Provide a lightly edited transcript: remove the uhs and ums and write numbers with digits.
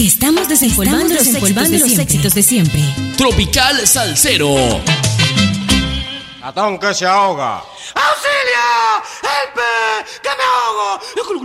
Estamos desempolvando los éxitos de siempre. Tropical Salsero. Ratón que se ahoga. ¡Auxilio! ¡Helpe! ¡Que me ahogo!